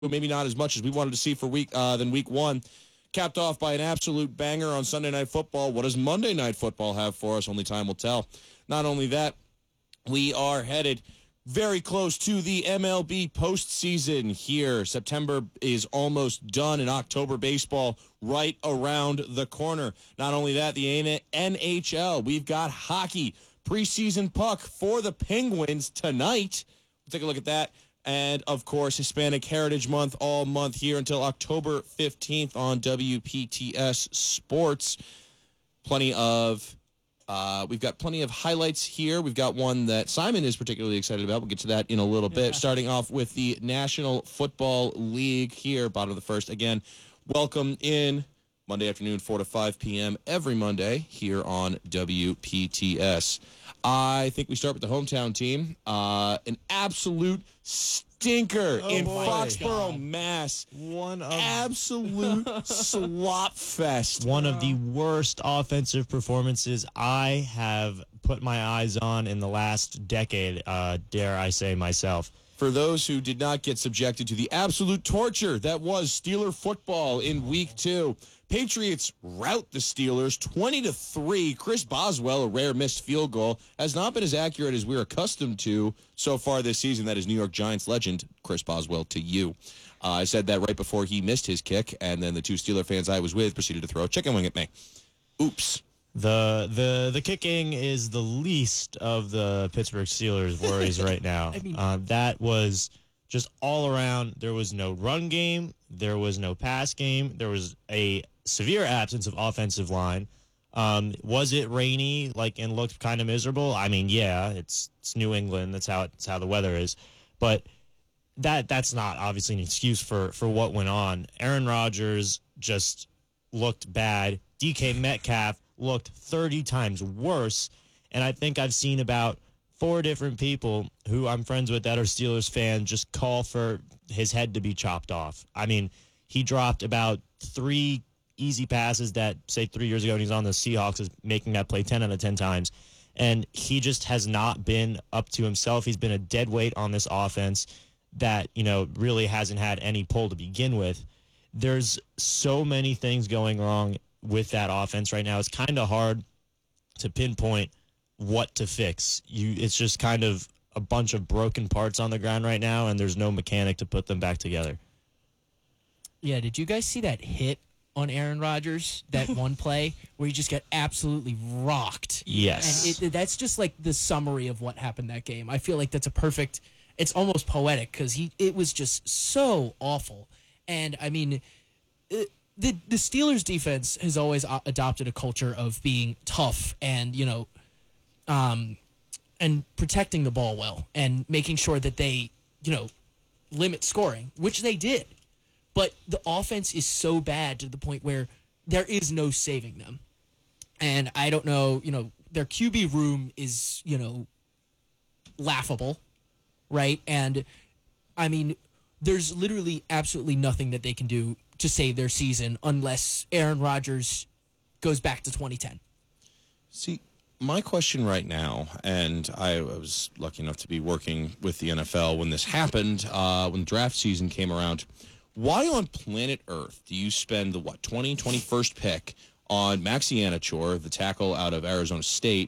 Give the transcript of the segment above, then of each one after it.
maybe not as much as we wanted to see for week 1. Capped off by an absolute banger on Sunday Night Football. What does Monday Night Football have for us? Only time will tell. Not only that, we are headed very close to the MLB postseason here. September is almost done, and October baseball right around the corner. Not only that, the NHL. We've got hockey preseason puck for the Penguins tonight. We'll take a look at that. And, of course, Hispanic Heritage Month all month here until October 15th on WPTS Sports. We've got plenty of highlights here. We've got one that Simon is particularly excited about. We'll get to that in a little bit. Starting off with the National Football League here, bottom of the first. Again, welcome in Monday afternoon, 4 to 5 p.m. every Monday here on WPTS. I think we start with the hometown team. An absolute stinker in Foxborough, Mass. Absolute slop fest. One of the worst offensive performances I have put my eyes on in the last decade, dare I say myself. For those who did not get subjected to the absolute torture that was Steeler football in Week 2, Patriots rout the Steelers 20-3. Chris Boswell, a rare missed field goal, has not been as accurate as we're accustomed to so far this season. That is New York Giants legend Chris Boswell to you. I said that right before he missed his kick, and then the two Steeler fans I was with proceeded to throw a chicken wing at me. Oops. The kicking is the least of the Pittsburgh Steelers' worries right now. That was just all around. There was no run game. There was no pass game. There was a severe absence of offensive line. Was it rainy, and looked kind of miserable? I mean, yeah, it's New England. That's how the weather is. But that's not obviously an excuse for what went on. Aaron Rodgers just looked bad. DK Metcalf looked 30 times worse. And I think I've seen about 4 different people who I'm friends with that are Steelers fans just call for his head to be chopped off. I mean, he dropped about 3 easy passes that, say, 3 years ago when he's on the Seahawks, is making that play 10 out of 10 times. And he just has not been up to himself. He's been a dead weight on this offense that, really hasn't had any pull to begin with. There's so many things going wrong with that offense right now. It's kind of hard to pinpoint what to fix. It's just kind of a bunch of broken parts on the ground right now, and there's no mechanic to put them back together. Yeah, did you guys see that hit on Aaron Rodgers, that one play where he just got absolutely rocked? Yes. And that's just like the summary of what happened that game. I feel like that's it's almost poetic because it was just so awful. And, I mean, the Steelers defense has always adopted a culture of being tough and, and protecting the ball well and making sure that they, limit scoring, which they did. But the offense is so bad to the point where there is no saving them. And I don't know, their QB room is, laughable, right? And, I mean, there's literally absolutely nothing that they can do to save their season unless Aaron Rodgers goes back to 2010. See, my question right now, and I was lucky enough to be working with the NFL when this happened, when draft season came around. Why on planet Earth do you spend the, 21st pick on Maxi Anichor, the tackle out of Arizona State,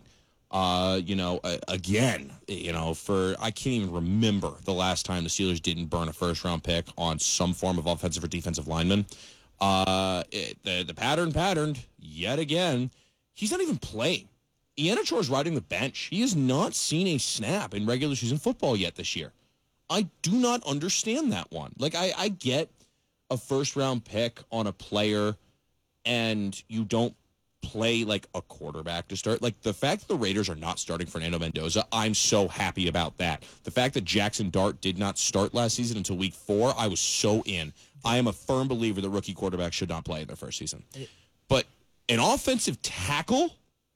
again, I can't even remember the last time the Steelers didn't burn a first-round pick on some form of offensive or defensive lineman. The patterned yet again. He's not even playing. Anichor is riding the bench. He has not seen a snap in regular season football yet this year. I do not understand that one. I get a first-round pick on a player and you don't play a quarterback to start. The fact that the Raiders are not starting Fernando Mendoza, I'm so happy about that. The fact that Jackson Dart did not start last season until week 4, I was so in. I am a firm believer that rookie quarterbacks should not play in their first season. But an offensive tackle?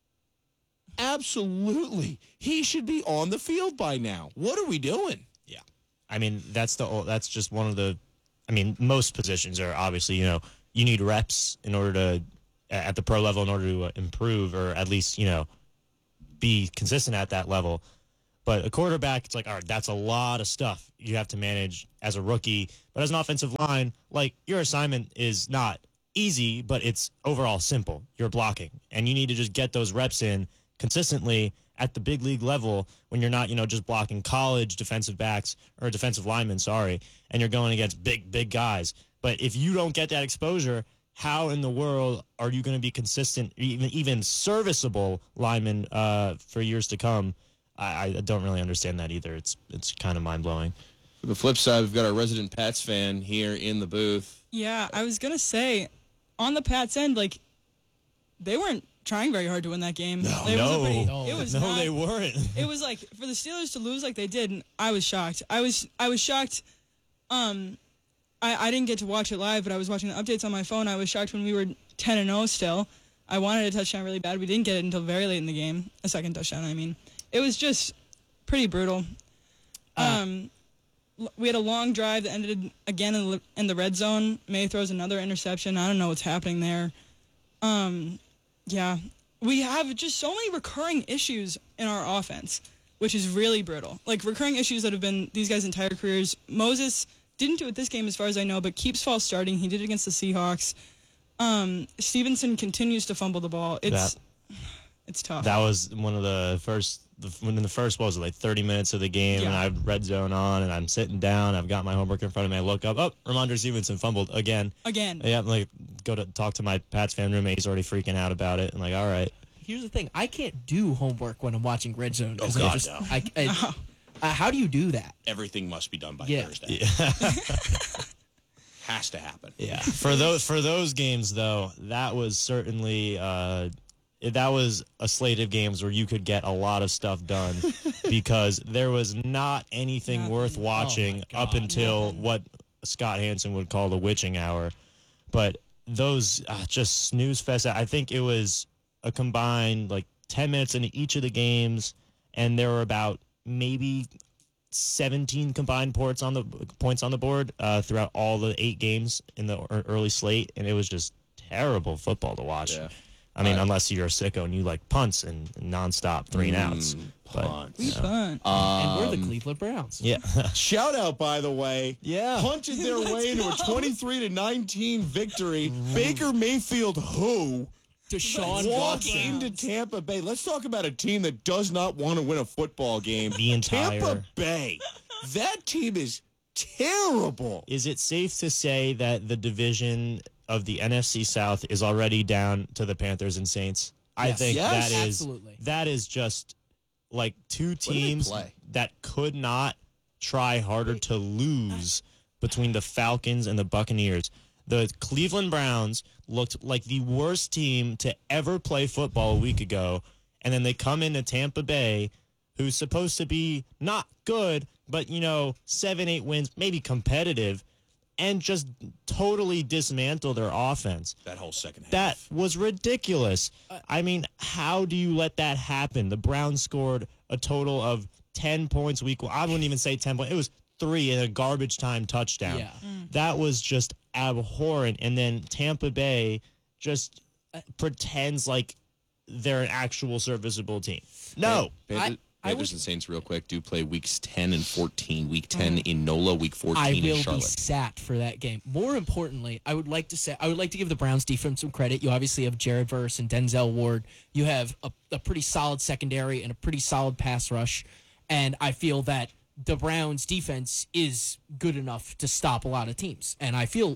Absolutely. He should be on the field by now. What are we doing? Yeah. I mean, that's just one of the, most positions are obviously, you need reps in order to, at the pro level in order to improve or at least, be consistent at that level. But a quarterback, it's like, all right, that's a lot of stuff you have to manage as a rookie. But as an offensive line, like, your assignment is not easy, but it's overall simple. You're blocking, and you need to just get those reps in consistently at the big league level when you're not, just blocking college defensive backs or defensive linemen, and you're going against big guys. But if you don't get that exposure, how in the world are you going to be consistent, even serviceable lineman for years to come? I don't really understand that either. It's kind of mind-blowing. For the flip side, we've got our resident Pats fan here in the booth. Yeah, I was going to say, on the Pats end, like, they weren't trying very hard to win that game. No, they weren't. It was like, for the Steelers to lose like they did, and I was shocked. I was shocked. I didn't get to watch it live, but I was watching the updates on my phone. I was shocked when we were 10-0 still. I wanted a touchdown really bad. We didn't get it until very late in the game. A second touchdown, I mean. It was just pretty brutal. We had a long drive that ended again in the red zone. May throws another interception. I don't know what's happening there. Yeah. We have just so many recurring issues in our offense, which is really brutal. Like, recurring issues that have been these guys' entire careers. Moses didn't do it this game as far as I know, but keeps false starting. He did it against the Seahawks. Stevenson continues to fumble the ball. It's tough. That was one of the first, when in the first, what was it, like 30 minutes of the game, and I have red zone on, and I'm sitting down, I've got my homework in front of me, I look up, Ramondre Stevenson fumbled again. Yeah, I'm like, go to talk to my Pats fan roommate, he's already freaking out about it. I'm like, all right. Here's the thing, I can't do homework when I'm watching Red Zone. Oh, God, no. How do you do that? Everything must be done by Thursday. Yeah. Has to happen. Yeah. For those games, though, that was certainly that was a slate of games where you could get a lot of stuff done because there was not anything worth watching up until what Scott Hansen would call the witching hour. But those just snooze fest. I think it was a combined like 10 minutes into each of the games, and there were about maybe 17 combined points on the board throughout all the 8 games in the early slate, and it was just terrible football to watch. Yeah. I mean, unless you're a sicko and you like punts and nonstop 3 and outs. Punts. We punt. And we're the Cleveland Browns. Yeah. Shout out, by the way. Yeah. Punted their way into a 23-19 victory. Baker Mayfield, who Deshaun walked Watson. into Tampa Bay. Let's talk about a team that does not want to win a football game. The entire Tampa Bay. That team is terrible. Is it safe to say that the division of the NFC South is already down to the Panthers and Saints? I think Yes. Absolutely. that is just like two do they teams play? that could not try harder to lose between the Falcons and the Buccaneers. The Cleveland Browns looked like the worst team to ever play football a week ago, and then they come into Tampa Bay, who's supposed to be not good, but, 7-8 wins, maybe competitive, and just totally dismantle their offense. That whole second half. That was ridiculous. I mean, how do you let that happen? The Browns scored a total of 10 points week. I wouldn't even say 10 points. It was 3 in a garbage time touchdown. Yeah. That was just abhorrent. And then Tampa Bay just pretends like they're an actual serviceable team. No. Panthers and Saints, real quick, do play weeks 10 and 14. Week 10 in NOLA, week 14 I in will be Charlotte. sat for that game. More importantly, I would like to give the Browns defense some credit. You obviously have Jared Verse and Denzel Ward. You have a pretty solid secondary and a pretty solid pass rush. And I feel that the Browns defense is good enough to stop a lot of teams. And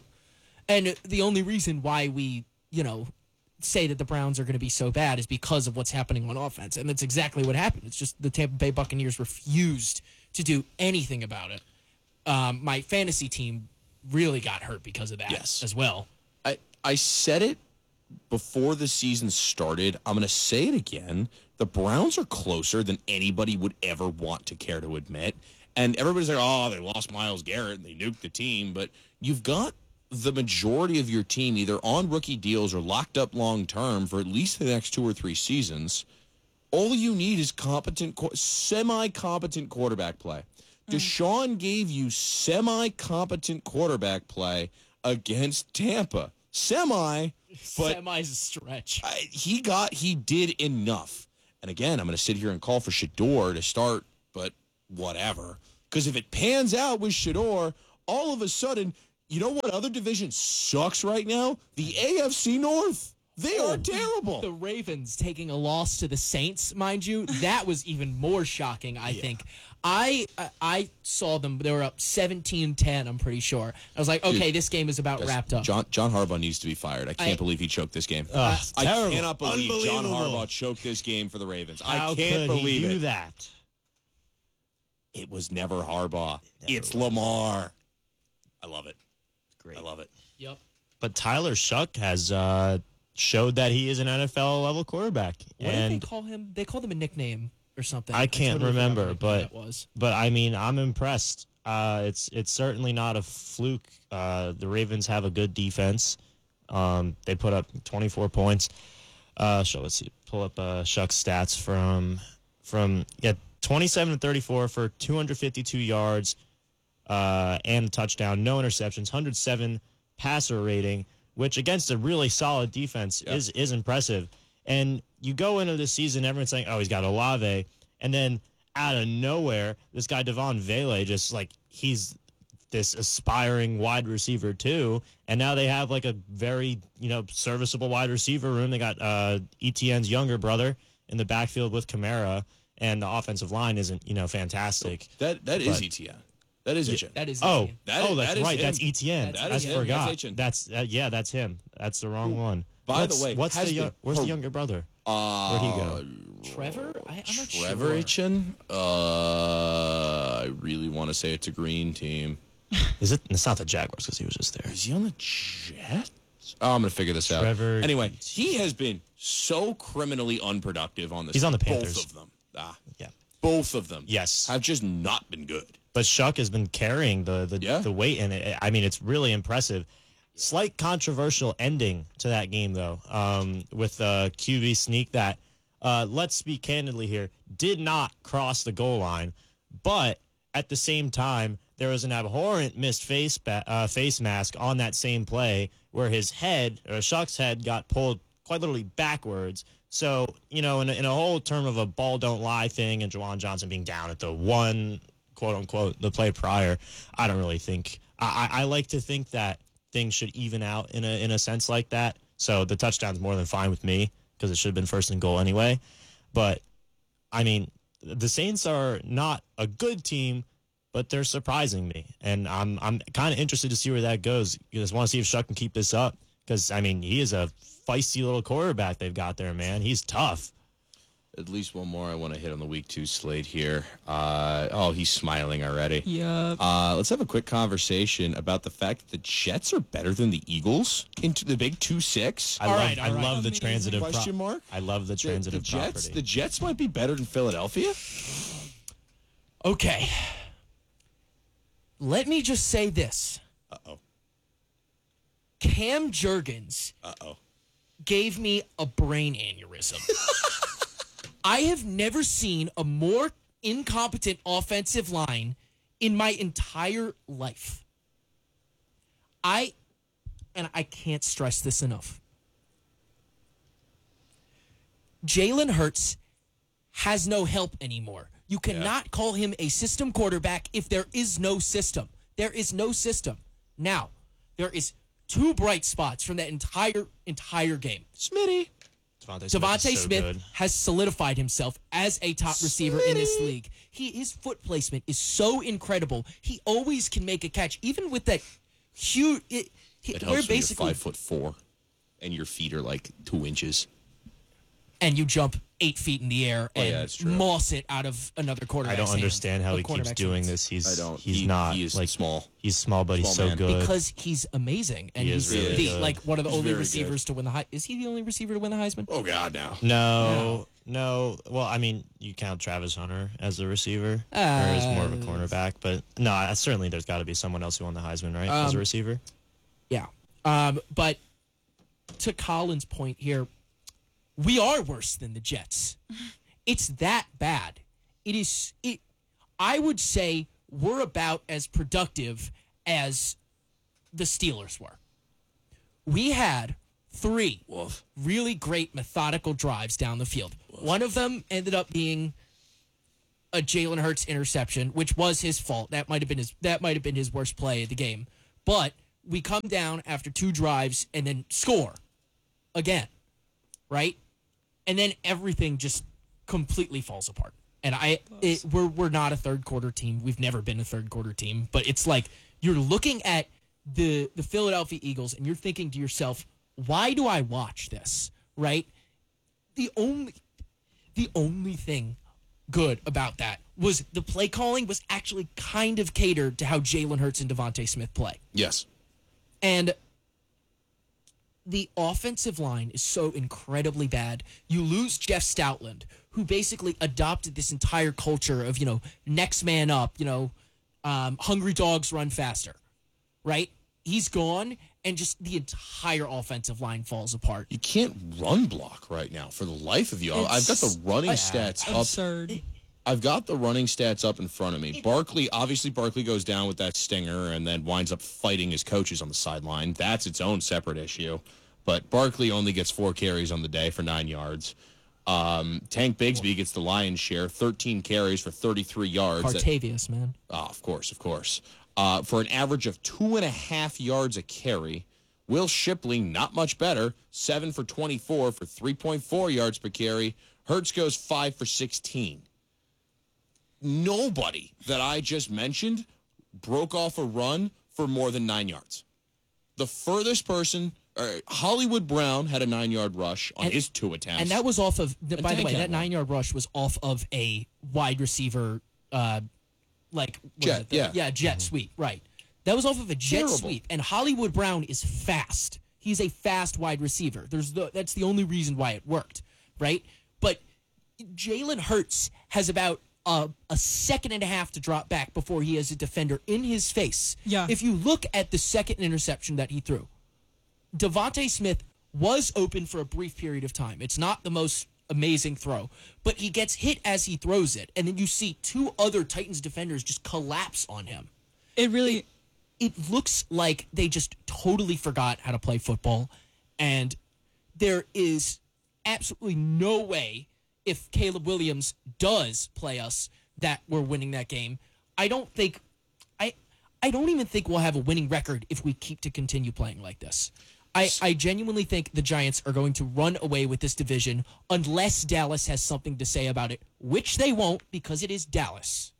the only reason why we, say that the Browns are going to be so bad is because of what's happening on offense. And that's exactly what happened. It's just the Tampa Bay Buccaneers refused to do anything about it. My fantasy team really got hurt because of that as well. I said it before the season started. I'm going to say it again. The Browns are closer than anybody would ever want to care to admit. And everybody's like, they lost Myles Garrett and they nuked the team. But you've got the majority of your team either on rookie deals or locked up long-term for at least the next 2 or 3 seasons. All you need is semi-competent quarterback play. Deshaun gave you semi-competent quarterback play against Tampa. But Semi's a stretch. he did enough. And again, I'm going to sit here and call for Shador to start but whatever. Because if it pans out with Shedeur, all of a sudden, you know what other division sucks right now? The AFC North. They are terrible. The Ravens taking a loss to the Saints, mind you, that was even more shocking, I think. I saw them. They were up 17-10, I'm pretty sure. I was like, okay, this game is about wrapped up. John Harbaugh needs to be fired. I can't believe he choked this game. Terrible. I cannot believe John Unbelievable. Harbaugh choked this game for the Ravens. How I can't could he believe do it. that? It was never Harbaugh. It's Lamar. I love it. Great. I love it. Yep. But Tyler Shuck has showed that he is an NFL level quarterback. What and did they call him? They called him a nickname or something. I can't totally forgot remember, what nickname but that was. I mean, I'm impressed. It's certainly not a fluke. The Ravens have a good defense. They put up 24 points. So let's see. Pull up Shuck's stats from 27 to 34 for 252 yards and a touchdown, no interceptions, 107 passer rating, which against a really solid defense is impressive. And you go into the season, everyone's saying, oh, he's got Olave. And then out of nowhere, this guy Devon Vele just like he's this aspiring wide receiver too. And now they have like a very, serviceable wide receiver room. They got Etienne's younger brother in the backfield with Kamara, and the offensive line isn't, fantastic. That is ETN. That is Etienne. That is Oh, insane. That is right. him. That's Etienne. That I is him. forgot. That's Etienne. That's him. That's the wrong one. By the way, what's has the been where's the younger brother? Where'd he go? Trevor? I'm not sure. Trevor Etienne? I really want to say it's a green team. Is it? It's not the Jaguars because he was just there. Is he on the Jets? Oh, I'm going to figure this out. Trevor Anyway, he has been so criminally unproductive on this. He's on the Panthers. Both of them. Yeah. Both of them. Yes. Have just not been good. But Shuck has been carrying the weight, and it's really impressive. Slight controversial ending to that game, though, with QB sneak that, let's speak candidly here, did not cross the goal line. But at the same time, there was an abhorrent missed face mask on that same play where his head, or Shuck's head, got pulled quite literally backwards. So, in a whole term of a ball don't lie thing and Juwan Johnson being down at the one, quote unquote, the play prior, I don't really think, I like to think that things should even out in a sense like that. So the touchdown's more than fine with me because it should have been first and goal anyway. But, I mean, the Saints are not a good team, but they're surprising me. And I'm kind of interested to see where that goes. You just want to see if Shuck can keep this up because, I mean, he is a feisty little quarterback they've got there, man. He's tough. At least one more I want to hit on the week 2 slate here. He's smiling already. Yeah. Let's have a quick conversation about the fact that the Jets are better than the Eagles into the big 2-6. I love the transitive Question mark? I love the transitive property. The Jets might be better than Philadelphia. Okay. Let me just say this. Uh-oh. Cam Jurgens Uh-oh. gave me a brain aneurysm. I have never seen a more incompetent offensive line in my entire life. I can't stress this enough. Jalen Hurts has no help anymore. You cannot call him a system quarterback if there is no system. There is no system. Now, there is 2 bright spots from that entire game. Smitty. Devontae Smith good. has solidified himself as a top receiver in this league. His foot placement is so incredible. He always can make a catch, even with that huge. It We're helps when you're basically 5'4" and your feet are like 2 inches. and you jump 8 feet in the air and that's true. moss it out of another I quarterback. don't understand how he keeps doing this. I don't. He's not. He is like, small. He's small, but he's Small so man. good. because he's amazing and He he's is really good. like one of the He's only very receivers to win the Heisman. Is he the only receiver to win the Heisman? Oh God, now. No. Well, I mean, you count Travis Hunter as a receiver, or as more of a cornerback, but no, certainly there's got to be someone else who won the Heisman, right, as a receiver. Yeah. But to Colin's point here, we are worse than the Jets. It's that bad. I would say we're about as productive as the Steelers were. We had 3 really great methodical drives down the field. One of them ended up being a Jalen Hurts interception, which was his fault. That might have been his worst play of the game. But we come down after 2 drives and then score again, right? And then everything just completely falls apart. And we're not a third quarter team. We've never been a third quarter team. But it's like you're looking at the Philadelphia Eagles and you're thinking to yourself, why do I watch this? Right? The only thing good about that was the play calling was actually kind of catered to how Jalen Hurts and Devontae Smith play. Yes. And the offensive line is so incredibly bad. You lose Jeff Stoutland, who basically adopted this entire culture of, next man up, hungry dogs run faster, right? He's gone, and just the entire offensive line falls apart. You can't run block right now for the life of you. I've got the running stats up. Absurd. I've got the running stats up in front of me. Barkley goes down with that stinger and then winds up fighting his coaches on the sideline. That's its own separate issue. But Barkley only gets 4 carries on the day for 9 yards. Tank Bigsby gets the lion's share, 13 carries for 33 yards. Artavius, man. Oh, of course. For an average of 2.5 yards a carry. Will Shipley, not much better, 7 for 24 for 3.4 yards per carry. Hurts goes 5 for 16. Nobody that I just mentioned broke off a run for more than 9 yards. The furthest person, Hollywood Brown had a 9-yard rush on his 2 attempts. And that was off of, by the way, that 9-yard rush was off of a wide receiver, jet sweep, right. That was off of a jet sweep, and Hollywood Brown is fast. He's a fast wide receiver. That's the only reason why it worked, right? But Jalen Hurts has about a second and a half to drop back before he has a defender in his face. Yeah. If you look at the second interception that he threw, Devontae Smith was open for a brief period of time. It's not the most amazing throw, but he gets hit as he throws it, and then you see 2 other Titans defenders just collapse on him. It looks like they just totally forgot how to play football, and there is absolutely no way, if Caleb Williams does play us, that we're winning that game. I don't even think we'll have a winning record if we keep to continue playing like this. I genuinely think the Giants are going to run away with this division unless Dallas has something to say about it, which they won't because it is Dallas.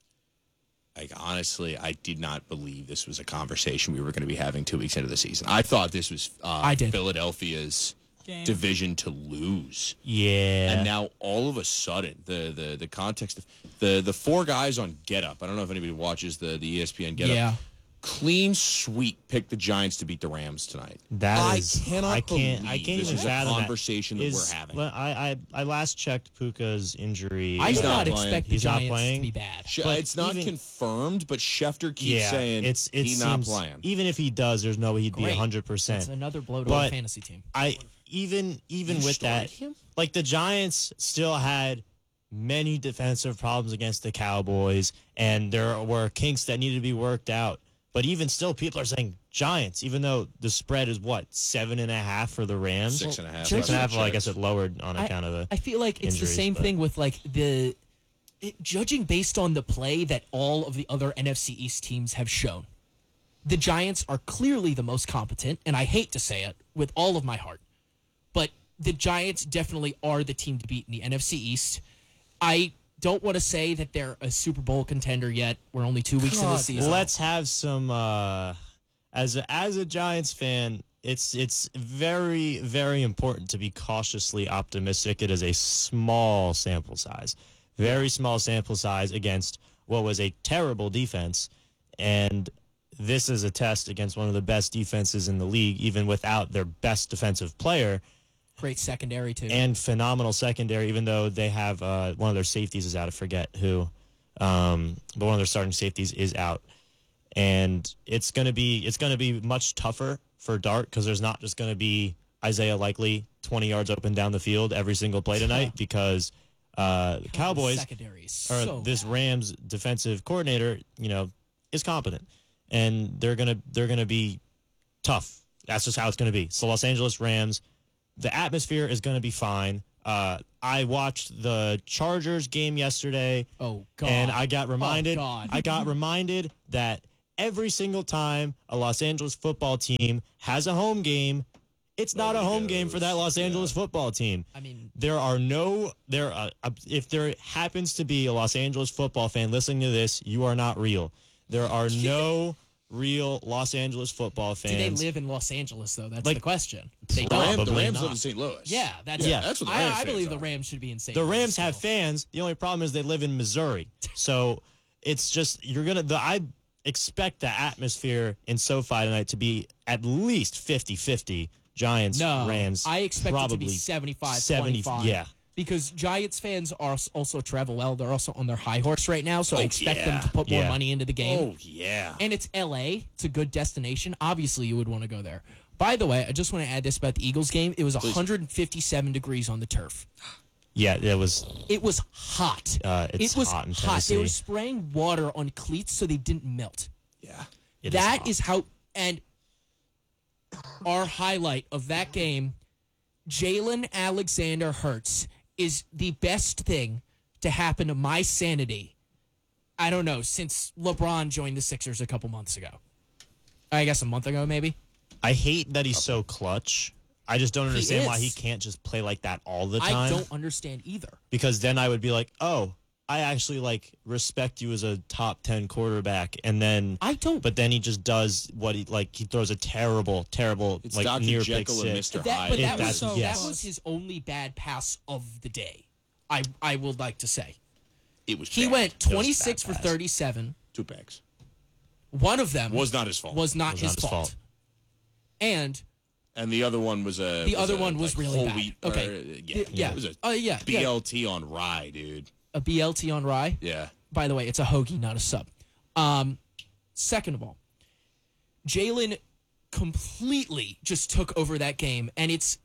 Honestly, I did not believe this was a conversation we were going to be having 2 weeks into the season. I thought this was Philadelphia's division to lose. Yeah. And now all of a sudden, the context of the 4 guys on Get Up. I don't know if anybody watches the ESPN Get Up. Clean sweep picked the Giants to beat the Rams tonight. I can't even this is a fathom conversation that we're having. Well, I last checked Puka's injury. I do not playing. expect the He's not Giants playing. to be bad. It's not confirmed, but Schefter keeps saying he's not playing. Even if he does, there's no way he'd be Great. 100%. It's another blow to our fantasy team. Even with that, like the Giants still had many defensive problems against the Cowboys, and there were kinks that needed to be worked out. But even still, people are saying Giants, even though the spread is 7.5 for the Rams. 6.5. 6.5. Well, I guess it lowered on account of the. I feel like it's the same thing with judging based on the play that all of the other NFC East teams have shown. The Giants are clearly the most competent, and I hate to say it with all of my heart, but the Giants definitely are the team to beat in the NFC East. I don't want to say that they're a Super Bowl contender yet. We're only 2 weeks into the season. Let's have some. As a Giants fan, it's very, very important to be cautiously optimistic. It is a small sample size, very small sample size against what was a terrible defense, and this is a test against one of the best defenses in the league, even without their best defensive player. Great secondary, too. And phenomenal secondary, even though they have one of their safeties is out. I forget who. But one of their starting safeties is out. And it's gonna be much tougher for Dart because there's not just gonna be Isaiah Likely 20 yards open down the field every single play tonight because the Cowboys this Rams defensive coordinator, is competent. And they're gonna be tough. That's just how it's gonna be. So Los Angeles Rams. The atmosphere is going to be fine. I watched the Chargers game yesterday. Oh, God. And I got reminded. Oh, God. I got reminded that every single time a Los Angeles football team has a home game, it's not a home game for that Los Angeles football team. I mean, if there happens to be a Los Angeles football fan listening to this, you are not real. There are no real Los Angeles football fans. do they live in Los Angeles, though? That's Like, the question. They The don't. Rams Probably live in not. St. Louis. Yeah, that's That's what the Rams I fans believe are. the Rams should be in St. The Louis Rams have still. fans. The only problem is they live in Missouri. So it's just I expect the atmosphere in SoFi tonight to be at least 50-50. Giants, No, Rams. I expect it to probably be 75, 70. 25. Yeah. Because Giants fans also travel well. They're also on their high horse right now, so I expect them to put more Yeah. money into the game. Oh, yeah. And it's LA. It's a good destination. Obviously, you would want to go there. By the way, I just want to add this about the Eagles game. It was 157 degrees on the turf. Yeah, it was. It was hot. It's it was hot in They Tennessee. were spraying water on cleats so they didn't melt. Yeah. That hot. is how. And our highlight of that game, Jalen Alexander Hurts, is the best thing to happen to my sanity. I don't know, since LeBron joined the Sixers a couple months ago. I guess a month ago, maybe. I hate that he's so clutch. I just don't understand why is. he can't just play like that all the I time. don't understand either. Because then I would be like, oh, I actually respect you as a top 10 quarterback, and then I don't. But then he just does what he throws a terrible It's near Dr. pick Jekyll and six. Mr. That, Hyde. but that that's- was, yes. that was his only bad pass of the day. I would like to say. It was He bad. went It was 26 bad for pass. 37. 2 picks. One of them Was not his fault. was not Was his not his fault. fault. And And the other one was a. the other one was really whole bad. wheat, Okay. yeah. It was a yeah. BLT on rye, dude. A BLT on rye. Yeah. By the way, it's a hoagie, not a sub. Second of all, Jalen completely just took over that game, and it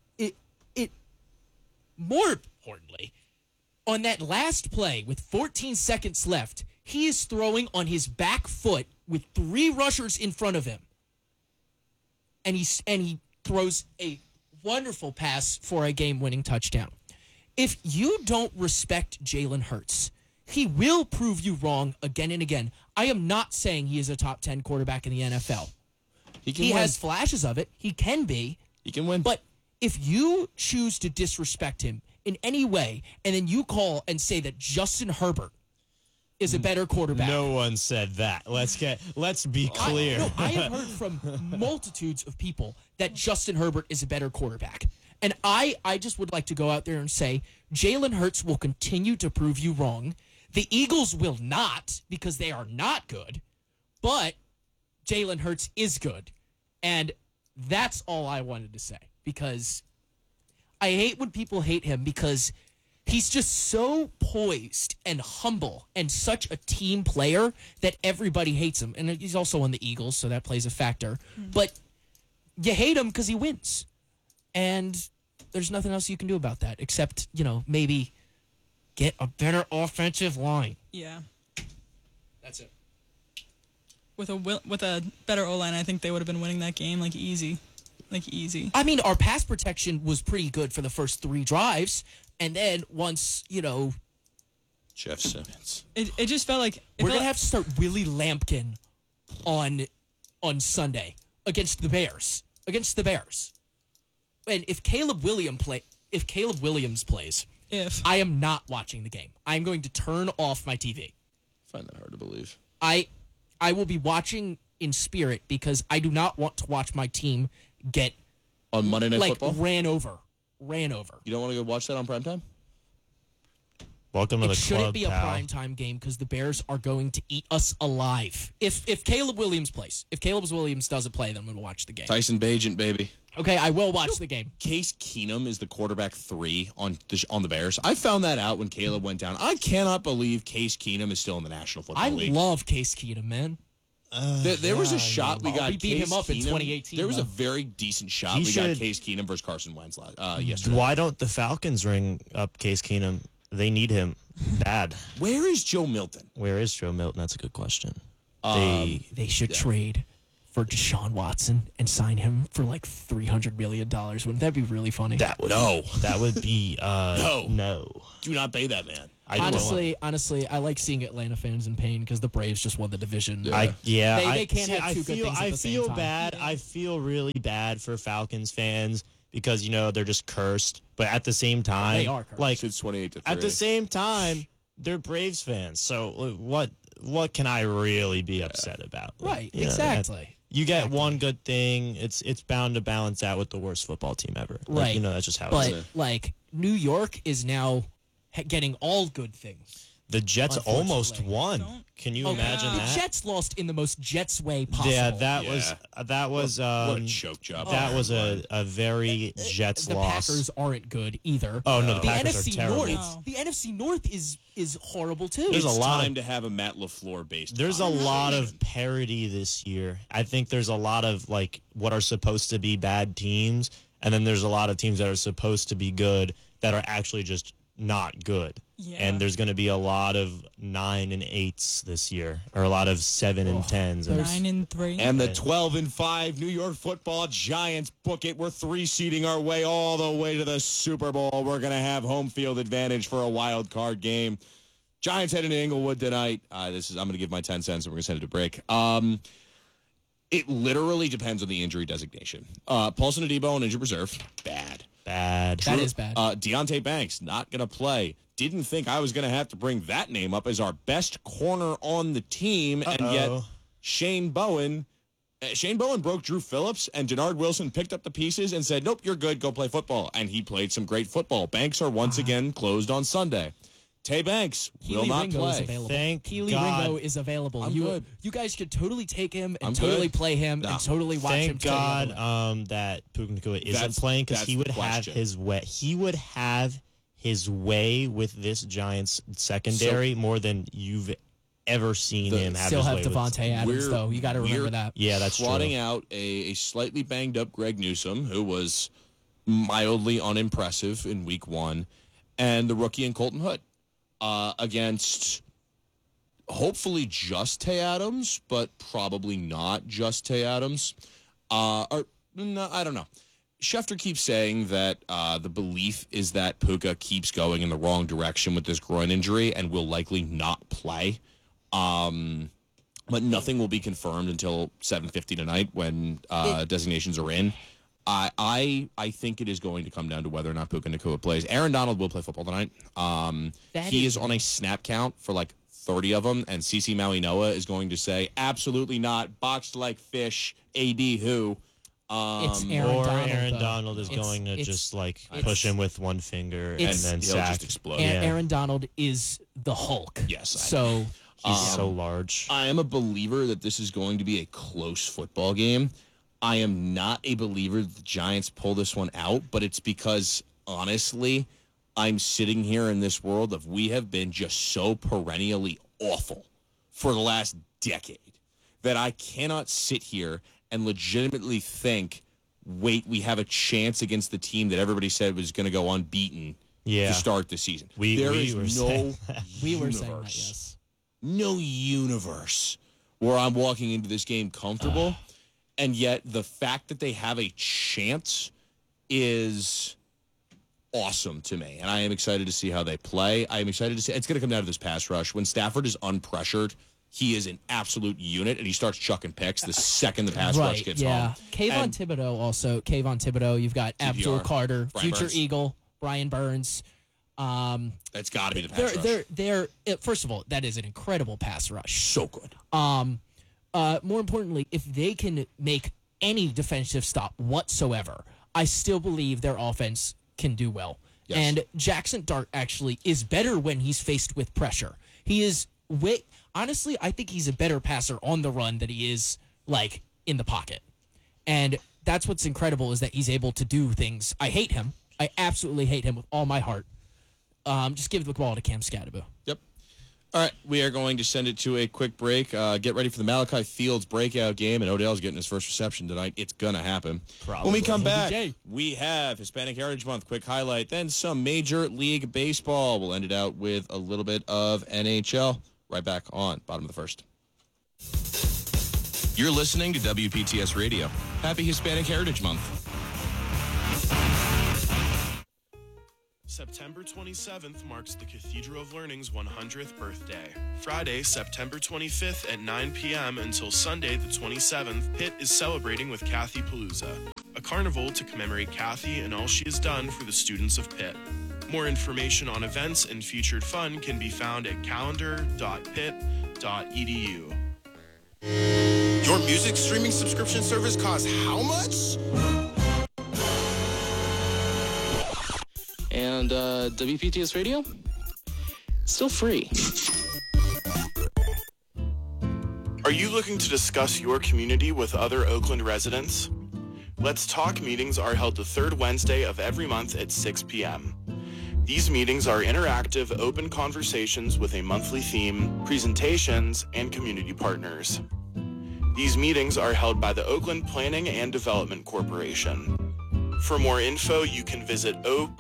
more importantly, on that last play with 14 seconds left, he is throwing on his back foot with 3 rushers in front of him. And he throws a wonderful pass for a game-winning touchdown. If you don't respect Jalen Hurts, he will prove you wrong again and again. I am not saying he is a top 10 quarterback in the NFL. He can He win. has flashes of it. He can be. He can win. But if you choose to disrespect him in any way, and then you call and say that Justin Herbert is a better quarterback. No one said that. Let's be clear. I have heard from multitudes of people that Justin Herbert is a better quarterback. And I just would like to go out there and say Jalen Hurts will continue to prove you wrong. The Eagles will not, because they are not good. But Jalen Hurts is good. And that's all I wanted to say. Because I hate when people hate him, because he's just so poised and humble and such a team player that everybody hates him. And he's also on the Eagles, so that plays a factor. But you hate him because he wins. And there's nothing else you can do about that except, maybe get a better offensive line. Yeah. That's it. With a better O-line, I think they would have been winning that game easy. Easy. I mean, our pass protection was pretty good for the first 3 drives. And then once, Jeff Simmons. It just felt like we're going to have to start Willie Lampkin on Sunday against the Bears. And if Caleb Williams plays, I am not watching the game. I'm going to turn off my TV. I find that hard to believe. I will be watching in spirit because I do not want to watch my team get On Monday Night Football? ran over. You don't want to go watch that on primetime? Welcome to It the shouldn't club, be a pal. primetime game because the Bears are going to eat us alive. If Caleb Williams plays, if Caleb Williams doesn't play, then I'm going to watch the game. Tyson Bagent, baby. Okay, I will watch the game. Case Keenum is the quarterback 3 on the Bears. I found that out when Caleb went down. I cannot believe Case Keenum is still in the National Football I League. love Case Keenum, man. There was a shot we got. We beat Case him up in Keenum. 2018, There was a though. very decent shot He we got should- Case Keenum versus Carson Wentz yesterday. Why don't the Falcons ring up Case Keenum? They need him bad. Where is Joe Milton? Where is Joe Milton? That's a good question. They should trade for Deshaun Watson and sign him for like $300 million? Wouldn't that be really funny? That would be no. Do not pay that man. Honestly, I like seeing Atlanta fans in pain because the Braves just won the division. Yeah. They can't have two good things at the same feel time. bad. I feel really bad for Falcons fans because they're just cursed. But at the same time, They are cursed. like It's 28-3. at the same time, they're Braves fans. So what can I really be upset about? Right, You know, exactly. You get one good thing, it's bound to balance out with the worst football team ever. Right. That's just how it But is. like New York is now getting all good things. The Jets almost Unfortunately. won. Can you imagine the that? Jets lost in the most Jets way possible. Yeah, that was what a choke job. that was a very Jets the loss. Packers aren't good either. Oh no, the the Packers NFC are terrible. North, the NFC North is horrible too. There's It's a lot time of to have a Matt LaFleur based. There's a lot of parity this year. I think there's a lot of like what are supposed to be bad teams, and then there's a lot of teams that are supposed to be good that are actually just not good. Yeah. And there's going to be a lot of 9 and 8s this year, or a lot of 7 and 10s. And 9-3. And the 12-5 New York Football Giants book it. We're 3-seeding our way all the way to the Super Bowl. We're going to have home field advantage for a wild card game. Giants heading to Inglewood tonight. I'm going to give my 10 cents and we're going to send it to break. It literally depends on the injury designation. Paulson Adebo on injured reserve. Bad. bad. That is bad. Deontay Banks not going to play. Didn't think I was going to have to bring that name up as our best corner on the team, and yet Shane Bowen broke Drew Phillips, and Denard Wilson picked up the pieces and said, nope, you're good, go play football. And he played some great football. Banks are once again closed on Sunday. Tay Banks will Keely not Ringo is play. available. Thank Keely God. Ringo is available. I'm good. You guys could totally take him and I'm totally good. play him No. and totally watch him. Thank God that Puka Nacua isn't That's- playing because that's he would the have question. his way. He would have his way with this Giants secondary more than you've ever seen him have Still his have way with. Devontae Adams, though. You got to remember we're- that. Yeah, that's trotting true. out a slightly banged up Greg Newsome, who was mildly unimpressive in week one, and the rookie in Colton Hood against hopefully just Tay Adams, but probably not just Tay Adams. Or no, I don't know. Schefter keeps saying that the belief is that Puka keeps going in the wrong direction with this groin injury and will likely not play. But nothing will be confirmed until 7:50 tonight when designations are in. I think it is going to come down to whether or not Puka Nacua plays. Aaron Donald will play football tonight. He is on a snap count for like 30 of them, and CeCe Maui Noah is going to say, absolutely not, boxed like fish, AD who. It's Aaron Or Donald, Aaron though. Donald is going to it's- just like it's- push him with one finger and it's- then He'll sack. just explode. Aaron Donald is the Hulk. Yes, I So He's so large. I am a believer that this is going to be a close football game. I am not a believer that the Giants pull this one out, but it's because, honestly, I'm sitting here in this world of we have been just so perennially awful for the last decade that I cannot sit here and legitimately think, wait, we have a chance against the team that everybody said was going to go unbeaten to start the season. We There is were no saying we were saying that, universe. yes. No universe where I'm walking into this game comfortable, and yet the fact that they have a chance is awesome to me, and I am excited to see how they play. I am excited to see it's going to come down to this pass rush. When Stafford is unpressured, he is an absolute unit, and he starts chucking picks the second the pass rush gets home. Kayvon And- Thibodeau also. Kayvon Thibodeau. You've got Abdul Carter, Brian future Burns. Eagle, Brian Burns. That's got to be the pass rush. They're first of all, that is an incredible pass rush. So good. More importantly, if they can make any defensive stop whatsoever, I still believe their offense can do well. Yes. And Jackson Dart actually is better when he's faced with pressure. He is honestly, I think he's a better passer on the run than he is like in the pocket. And that's what's incredible is that he's able to do things. I hate him. I absolutely hate him with all my heart. Just give the ball to Cam Scatterbo. Yep. All right, we are going to send it to a quick break. Get ready for the Malachi Fields breakout game, and Odell's getting his first reception tonight. It's going to happen. Probably. When we come back, OBJ. we have Hispanic Heritage Month, quick highlight, then some Major League Baseball. We'll end it out with a little bit of NHL. Right back on bottom of the first. You're listening to WPTS Radio. Happy Hispanic Heritage Month. September 27th marks the Cathedral of Learning's 100th birthday. Friday, September 25th at 9 p.m. until Sunday the 27th, Pitt is celebrating with Kathy Palooza, a carnival to commemorate Kathy and all she has done for the students of Pitt. More information on events and featured fun can be found at calendar.pitt.edu. Your music streaming subscription service costs how much? And WPTS Radio? Still free. Are you looking to discuss your community with other Oakland residents? Let's Talk meetings are held the third Wednesday of every month at 6 p.m. These meetings are interactive, open conversations with a monthly theme, presentations, and community partners. These meetings are held by the Oakland Planning and Development Corporation. For more info, you can visit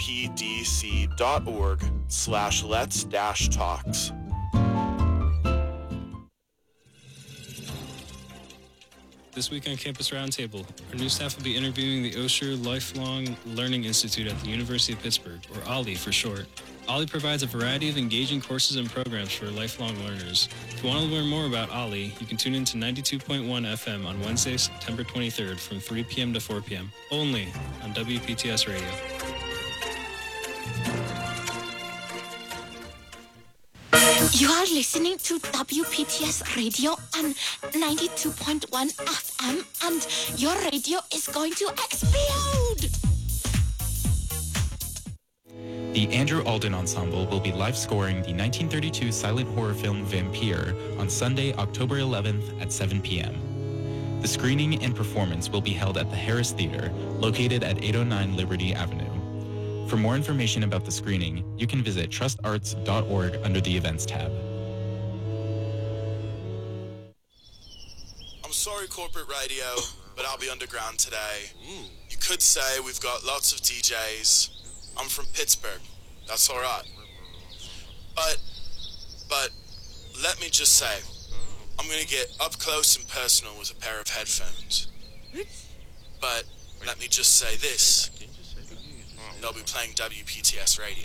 opdc.org/lets-talks. This week on Campus Roundtable, our new staff will be interviewing the Osher Lifelong Learning Institute at the University of Pittsburgh, or OLLI for short. OLLI provides a variety of engaging courses and programs for lifelong learners. If you want to learn more about OLLI, you can tune in to 92.1 FM on Wednesday, September 23rd from 3 p.m. to 4 p.m. only on WPTS Radio. You are listening to WPTS Radio on 92.1 FM, and your radio is going to explode! The Andrew Alden Ensemble will be live scoring the 1932 silent horror film Vampire on Sunday, October 11th at 7 p.m. The screening and performance will be held at the Harris Theater, located at 809 Liberty Avenue. For more information about the screening, you can visit trustarts.org under the Events tab. I'm sorry, corporate radio, but I'll be underground today. You could say we've got lots of DJs. I'm from Pittsburgh. That's all right. But let me just say, I'm going to get up close and personal with a pair of headphones. But let me just say this. They'll be playing WPTS Radio.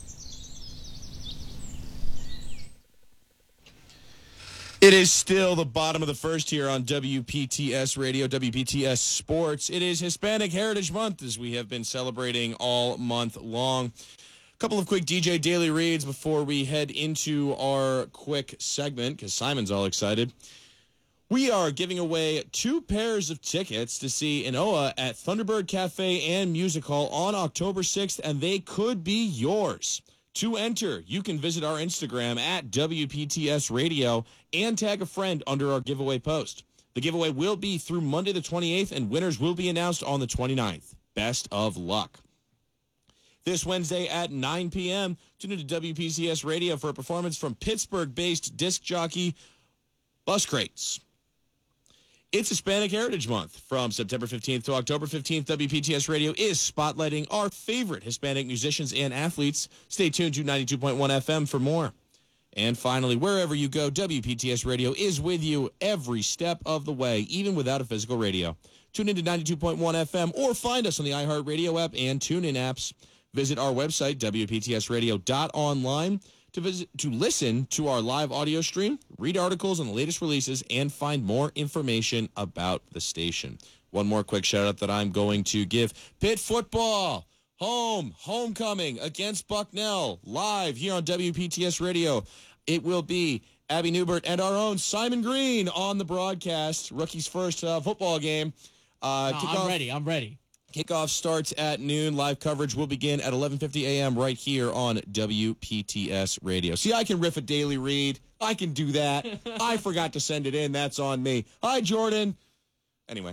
It is still the bottom of the first here on WPTS Radio, WPTS Sports. It is Hispanic Heritage Month, as we have been celebrating all month long. A couple of quick DJ Daily Reads before we head into our quick segment, because Simon's all excited. We are giving away 2 pairs of tickets to see Inoa at Thunderbird Cafe and Music Hall on October 6th, and they could be yours. To enter, you can visit our Instagram at WPTS Radio and tag a friend under our giveaway post. The giveaway will be through Monday the 28th, and winners will be announced on the 29th. Best of luck. This Wednesday at 9 p.m., tune into WPTS Radio for a performance from Pittsburgh-based disc jockey Bus Crates. It's Hispanic Heritage Month. From September 15th to October 15th, WPTS Radio is spotlighting our favorite Hispanic musicians and athletes. Stay tuned to 92.1 FM for more. And finally, wherever you go, WPTS Radio is with you every step of the way, even without a physical radio. Tune into 92.1 FM or find us on the iHeartRadio app and TuneIn apps. Visit our website, WPTSradio.online, to listen to our live audio stream, read articles on the latest releases, and find more information about the station. One more quick shout-out that I'm going to give. Pitt football, homecoming against Bucknell, live here on WPTS Radio. It will be Abby Newbert and our own Simon Green on the broadcast. Rookie's first football game. I'm ready. Kickoff starts at noon. Live coverage will begin at 11:50 a.m. right here on WPTS Radio. See, I can riff a daily read. I can do that. I forgot to send it in. That's on me. Hi, Jordan. Anyway,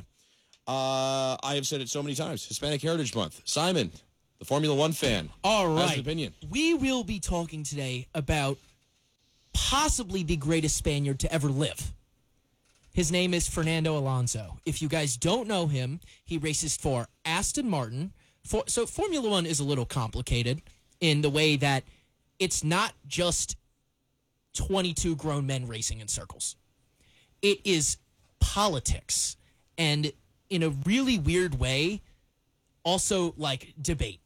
I have said it so many times. Hispanic Heritage Month. Simon, the Formula One fan. All right. Has an opinion. We will be talking today about possibly the greatest Spaniard to ever live. His name is Fernando Alonso. If you guys don't know him, he races for Aston Martin. So Formula One is a little complicated in the way that it's not just 22 grown men racing in circles. It is politics and, in a really weird way, also like debate.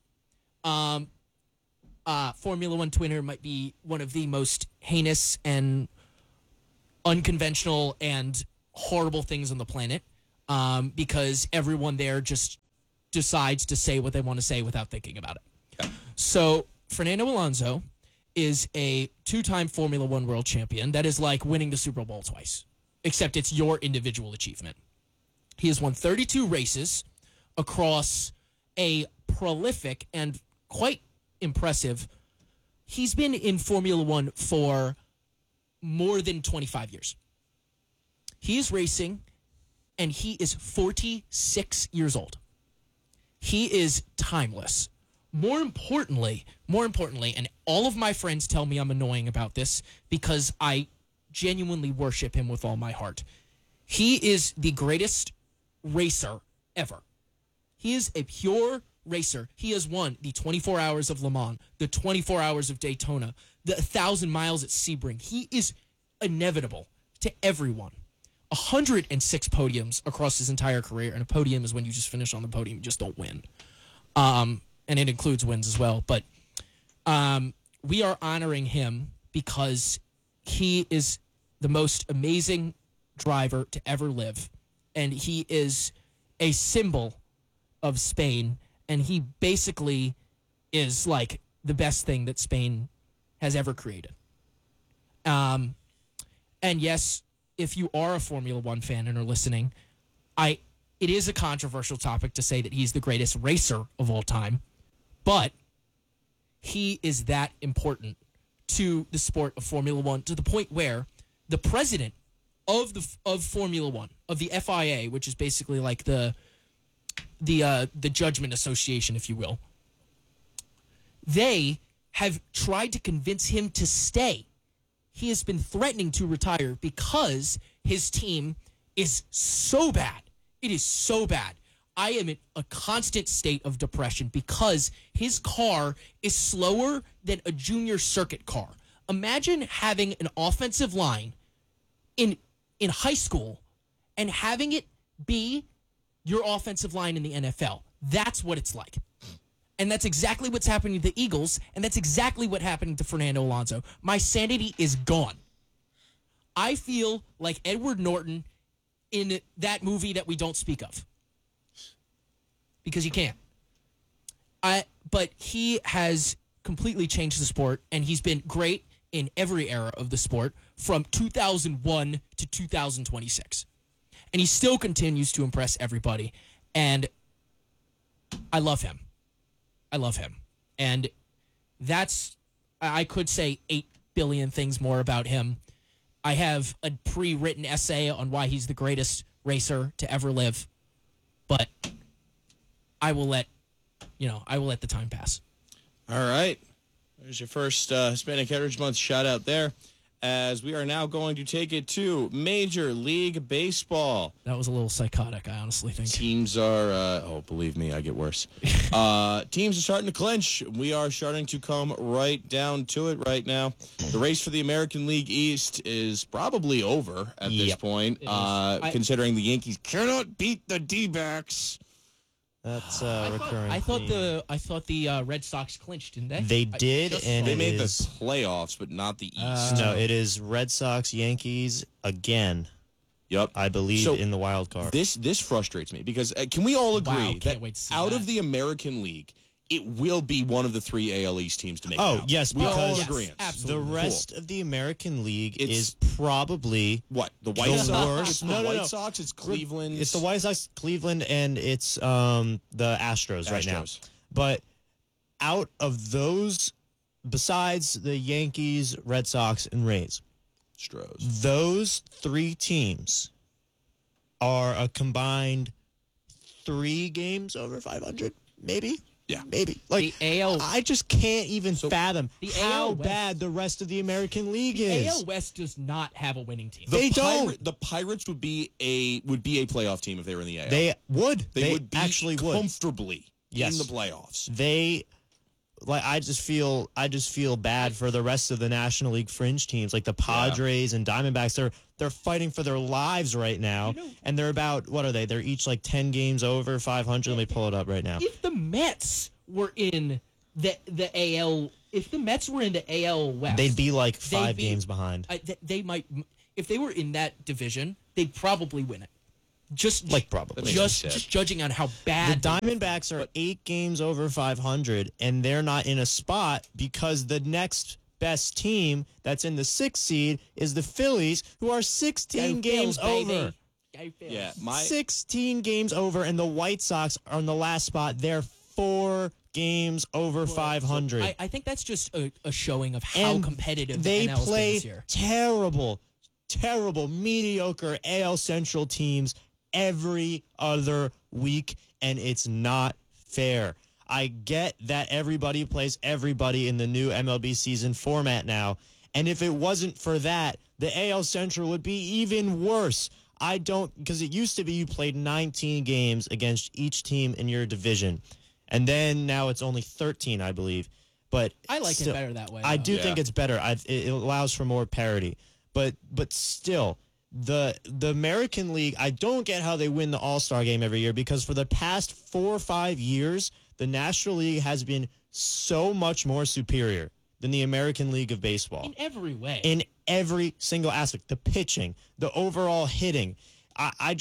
Formula One Twitter might be one of the most heinous and unconventional and horrible things on the planet, because everyone there just decides to say what they want to say without thinking about it. Yeah. So Fernando Alonso is a 2-time Formula One world champion. That is like winning the Super Bowl twice, except it's your individual achievement. He has won 32 races across a prolific and quite impressive. He's been in Formula One for more than 25 years. He is racing, and he is 46 years old. He is timeless. More importantly, and all of my friends tell me I'm annoying about this because I genuinely worship him with all my heart. He is the greatest racer ever. He is a pure racer. He has won the 24 Hours of Le Mans, the 24 Hours of Daytona, the 1,000 miles at Sebring. He is inevitable to everyone. 106 podiums across his entire career, and a podium is when you just finish on the podium, you just don't win. And it includes wins as well. But we are honoring him because he is the most amazing driver to ever live, and he is a symbol of Spain, and he basically is like the best thing that Spain has ever created. And yes, if you are a Formula One fan and are listening, it is a controversial topic to say that he's the greatest racer of all time, but he is that important to the sport of Formula One, to the point where the president of Formula One, of the FIA, which is basically like the judgment association, if you will, they have tried to convince him to stay. He has been threatening to retire because his team is so bad. It is so bad. I am in a constant state of depression because his car is slower than a junior circuit car. Imagine having an offensive line in high school and having it be your offensive line in the NFL. That's what it's like. And that's exactly what's happening to the Eagles, and that's exactly what happened to Fernando Alonso. My sanity is gone. I feel like Edward Norton in that movie that we don't speak of. Because you can't. But he has completely changed the sport, and he's been great in every era of the sport from 2001 to 2026. And he still continues to impress everybody. And I love him. I love him. And I could say 8 billion things more about him. I have a pre-written essay on why he's the greatest racer to ever live. But I will let the time pass. All right. There's your first Hispanic Heritage Month shout out there, as we are now going to take it to Major League Baseball. That was a little psychotic, I honestly think. Teams are, believe me, I get worse. Teams are starting to clinch. We are starting to come right down to it right now. The race for the American League East is probably over at this point, considering the Yankees cannot beat the D-backs. That's recurring. I thought the Red Sox clinched, didn't they? They did, and they made the playoffs, but not the East. No, it is Red Sox, Yankees again. Yep, I believe so in the wild card. This frustrates me because can we all agree that out of the American League, it will be one of the 3 AL East teams to make it out? Yes, we because all agree. The rest of the American League is probably what the White Sox. Worst. It's the White Sox. It's Cleveland. It's the White Sox, Cleveland, and it's the Astros right now. But out of those, besides the Yankees, Red Sox, and Rays, those 3 teams are a combined 3 games over 500, maybe. Yeah, maybe. Like the AL, I just can't even fathom how bad the rest of the American League is. The AL West does not have a winning team. They don't. The Pirates would be a playoff team if they were in the AL. They would. They would actually comfortably in the playoffs. I just feel bad for the rest of the National League fringe teams, like the Padres and Diamondbacks. They're fighting for their lives right now, and they're about, what are they? They're each like 10 games over 500. Let me pull it up right now. If the Mets were in the AL, if the Mets were in the AL West, They'd be like 5 games behind. They might, if they were in that division, they'd probably win it. Probably. Just judging on how bad the Diamondbacks are 8 games over 500, and they're not in a spot because the next best team that's in the 6th seed is the Phillies, who are 16 games over. Yeah, 16 games over, and the White Sox are in the last spot. They're 4 games over 500. I think that's just a showing of how competitive they the NL play is this year. Terrible, mediocre AL Central teams every other week, and it's not fair. I get that everybody plays everybody in the new MLB season format now, and if it wasn't for that, the AL Central would be even worse. Because it used to be you played 19 games against each team in your division, and then now it's only 13, I believe. But I like it better that way. I do think it's better. It allows for more parity, but still. The American League, I don't get how they win the All-Star game every year, because for the past 4 or 5 years, the National League has been so much more superior than the American League of Baseball. In every way. In every single aspect. The pitching, the overall hitting. I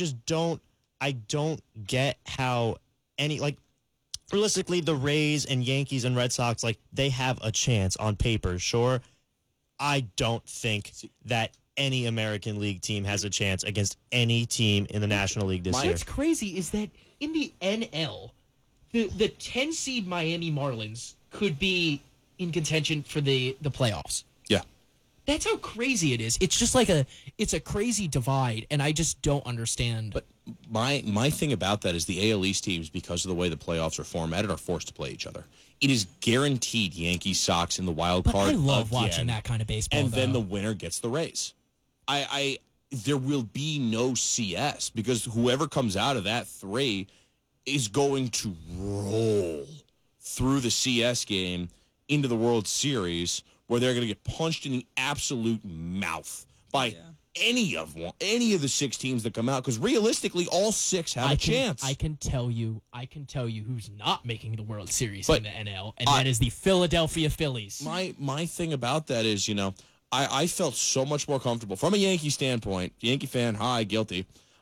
don't get how realistically, the Rays and Yankees and Red Sox, they have a chance on paper, sure. I don't think that any American League team has a chance against any team in the National League this year. What's crazy is that in the NL, the 10 seed Miami Marlins could be in contention for the playoffs. Yeah. That's how crazy it is. It's just it's a crazy divide, and I just don't understand. But my thing about that is the AL East teams, because of the way the playoffs are formatted, are forced to play each other. It is guaranteed Yankees Sox in the wild card. I love watching that kind of baseball. And then the winner gets the Rays. There will be no CS, because whoever comes out of that 3 is going to roll through the CS game into the World Series, where they're going to get punched in the absolute mouth by any of the 6 teams that come out, because realistically all 6 have a chance. I can tell you who's not making the World Series in the NL, and that is the Philadelphia Phillies. My thing about that is, I felt so much more comfortable from a Yankee standpoint. Yankee fan, hi, guilty.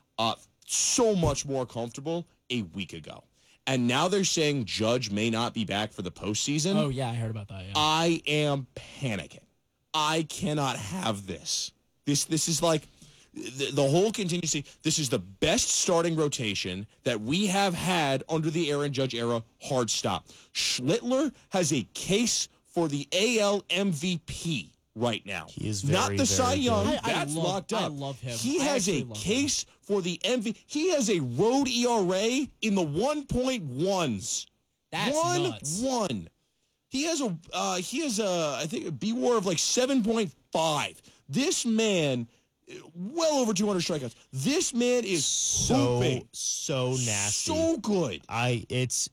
So much more comfortable a week ago. And now they're saying Judge may not be back for the postseason. Oh, yeah, I heard about that. Yeah. I am panicking. I cannot have this. This is like the whole contingency. This is the best starting rotation that we have had under the Aaron Judge era. Hard stop. Schlittler has a case for the AL MVP right now. He is not the Cy Young. I That's love, locked up. I love him. He has a case for the MVP. He has a road ERA in the 1.1s. That's nuts. 1-1. He has a I think a B-WAR of like 7.5. This man, well over 200 strikeouts. This man is hooping. So nasty. So good. It's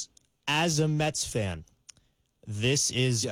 as a Mets fan, this is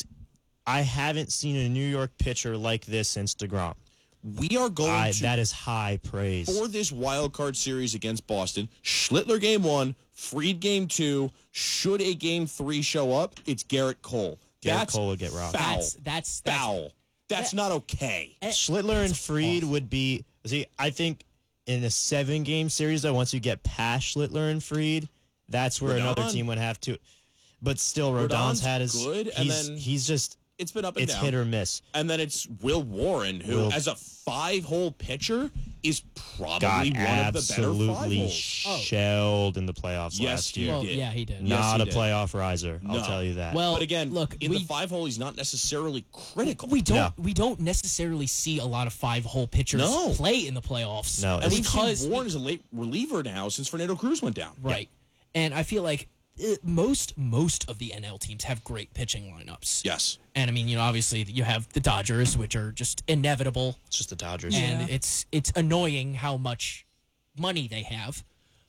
I haven't seen a New York pitcher like this since DeGrom. We are going to... That is high praise. For this wild card series against Boston, Schlittler game 1, Fried game 2. Should a game 3 show up, it's Garrett Cole. Cole would get robbed. That's foul. That's not okay. Schlittler and Fried would be... See, I think in a 7-game series, though, once you get past Schlittler and Fried, that's where another team would have to... But still, Rodon's had his... good, and then he's just... It's been up and down. It's hit or miss. And then it's Will Warren, who, as a 5-hole pitcher, is probably one of the better 5-holes. Shelled in the playoffs last year. Well, yeah, he did. Not a playoff riser, I'll tell you that. Well, but again, look, in the 5-hole, he's not necessarily critical. We don't necessarily see a lot of 5-hole pitchers play in the playoffs. No, and we've seen Warren as a late reliever now since Fernando Cruz went down. Right. Yeah. And I feel like most of the NL teams have great pitching lineups. Yes. And I mean, obviously you have the Dodgers, which are just inevitable. It's just the Dodgers. And it's annoying how much money they have.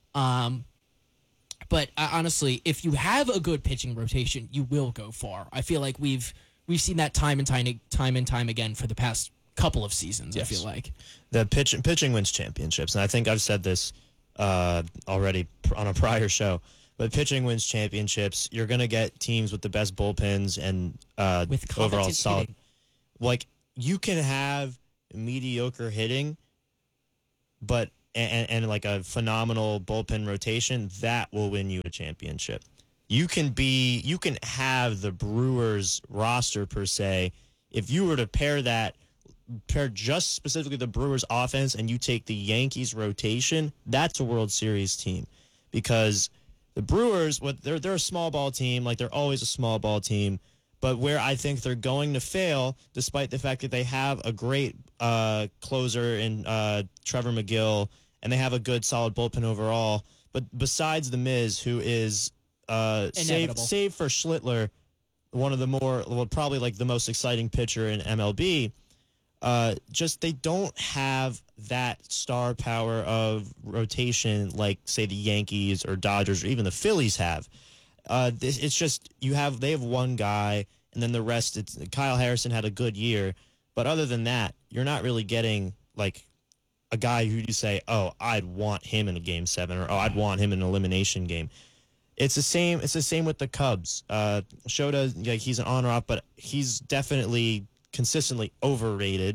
But honestly, if you have a good pitching rotation, you will go far. I feel like we've seen that time and time again for the past couple of seasons. Yes. I feel like The pitching wins championships, and I think I've said this already on a prior show. But pitching wins championships. You're going to get teams with the best bullpens and with overall competent solid. hitting. Like, you can have mediocre hitting, but and like a phenomenal bullpen rotation that will win you a championship. You can have the Brewers roster per se. If you were to pair just specifically the Brewers offense and you take the Yankees rotation, that's a World Series team, because the Brewers, they're a small ball team, like they're always a small ball team. But where I think they're going to fail, despite the fact that they have a great closer in Trevor McGill, and they have a good, solid bullpen overall. But besides the Miz, who is save for Schlittler, one of the probably like the most exciting pitcher in MLB, just they don't have that star power of rotation like, say, the Yankees or Dodgers or even the Phillies have. It's just they have one guy, and then the rest. Kyle Harrison had a good year, but other than that, you're not really getting like a guy who you say, oh, I'd want him in a Game 7, or oh, I'd want him in an elimination game. It's the same. It's the same with the Cubs. Shota, he's an on-off, but he's definitely consistently overrated.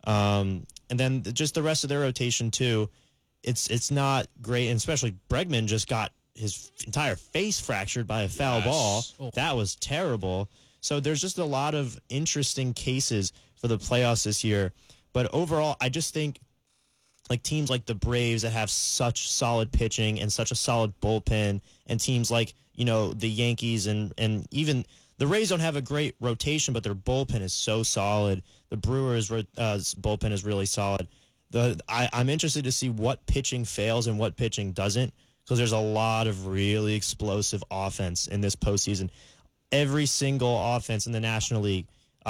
And then just the rest of their rotation too. It's not great, and especially Bregman just got his entire face fractured by a foul ball. Oh. That was terrible. So there's just a lot of interesting cases for the playoffs this year. But overall, I just think like teams like the Braves that have such solid pitching and such a solid bullpen, and teams like, the Yankees and even the Rays don't have a great rotation, but their bullpen is so solid. The Brewers' bullpen is really solid. I'm interested to see what pitching fails and what pitching doesn't, because there's a lot of really explosive offense in this postseason. Every single offense in the National League,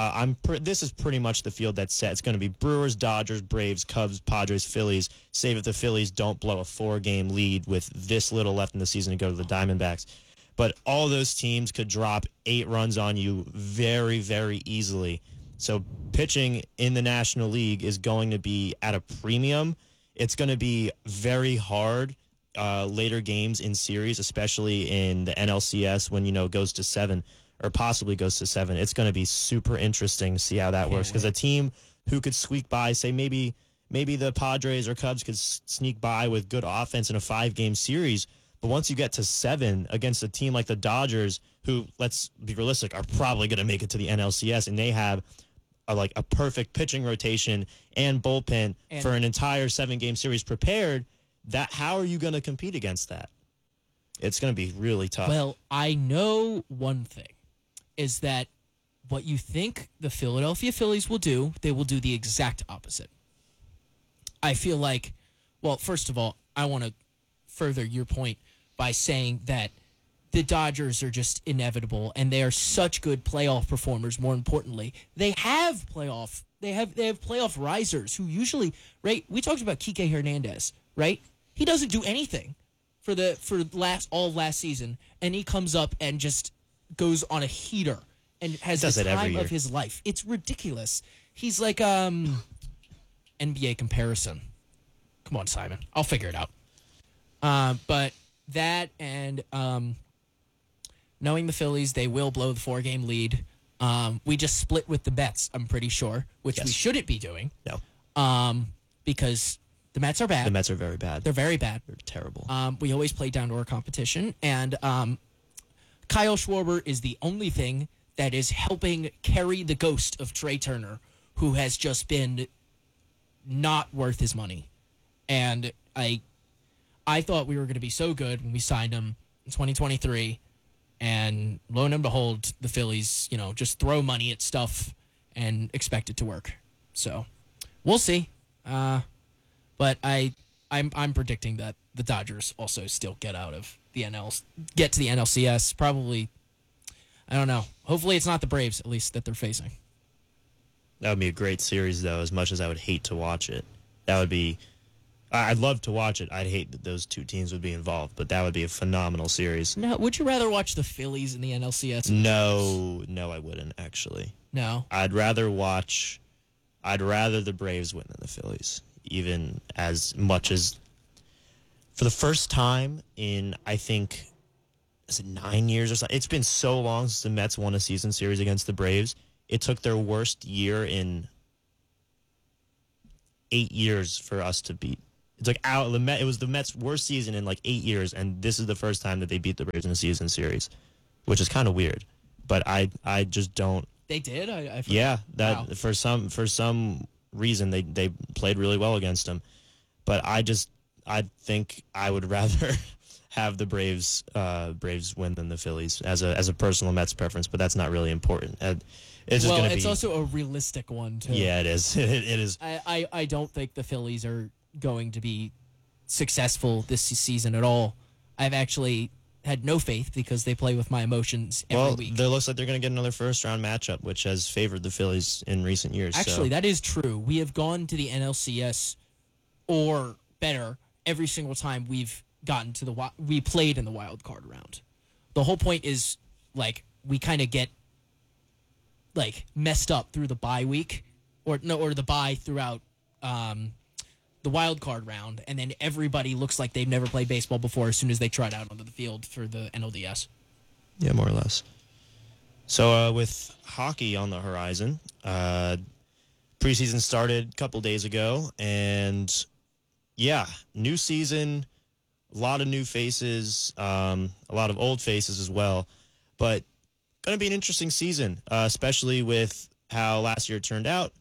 this is pretty much the field that's set. It's going to be Brewers, Dodgers, Braves, Cubs, Padres, Phillies, save if the Phillies don't blow a 4-game lead with this little left in the season to go to the Diamondbacks. But all those teams could drop 8 runs on you very, very easily. So pitching in the National League is going to be at a premium. It's going to be very hard later games in series, especially in the NLCS when, goes to 7 or possibly goes to 7. It's going to be super interesting to see how that works, because a team who could squeak by, say maybe the Padres or Cubs could sneak by with good offense in a 5-game series. But once you get to 7 against a team like the Dodgers, who, let's be realistic, are probably going to make it to the NLCS, and they have a perfect pitching rotation and bullpen for an entire 7-game series prepared, how are you going to compete against that? It's going to be really tough. Well, I know one thing is that what you think the Philadelphia Phillies will do, they will do the exact opposite. I feel like, well, first of all, I want to further your point by saying that the Dodgers are just inevitable, and they are such good playoff performers. More importantly, they have playoff risers who usually, right? We talked about Kike Hernandez, right? He doesn't do anything for all of last season, and he comes up and just goes on a heater and has the time of his life. It's ridiculous. He's like NBA comparison. Come on, Simon. I'll figure it out. But that and knowing the Phillies, they will blow the 4-game lead. We just split with the Mets, I'm pretty sure, which we shouldn't be doing. No. Because the Mets are bad. The Mets are very bad. They're very bad. They're terrible. We always play down to our competition. And Kyle Schwarber is the only thing that is helping carry the ghost of Trey Turner, who has just been not worth his money. And I thought we were going to be so good when we signed him in 2023, and lo and behold, the Phillies, just throw money at stuff and expect it to work. So we'll see. But I'm predicting that the Dodgers also still get to the NLCS. Probably, I don't know. Hopefully it's not the Braves, at least, that they're facing. That would be a great series, though, as much as I would hate to watch it. I'd love to watch it. I'd hate that those two teams would be involved, but that would be a phenomenal series. No, would you rather watch the Phillies in the NLCS? No, I wouldn't, actually. No? I'd rather watch I'd rather the Braves win than the Phillies, even as much as for the first time in, I think, is it 9 years or something? It's been so long since the Mets won a season series against the Braves. It took their worst year in 8 years for us to beat. It's like it was the Mets' worst season in like 8 years, and this is the first time that they beat the Braves in a season series, which is kind of weird. But I just don't. They did. I forgot. Yeah, that Wow. for some reason they played really well against them, but I think I would rather have the Braves win than the Phillies as a personal Mets preference. But that's not really important. It's just it's also a realistic one too. Yeah, it is. It is. I don't think the Phillies are going to be successful this season at all. I've actually had no faith because they play with my emotions every week. Well, it looks like they're going to get another first-round matchup, which has favored the Phillies in recent years. Actually, that is true. We have gone to the NLCS or better every single time we've gotten to we played in the wild card round. The whole point is like we kind of get like messed up through the bye week or the bye throughout the wild card round, and then everybody looks like they've never played baseball before as soon as they tried out onto the field for the NLDS. Yeah, more or less. So with hockey on the horizon, preseason started a couple days ago, and yeah, new season, a lot of new faces, a lot of old faces as well, but going to be an interesting season, especially with how last year turned out.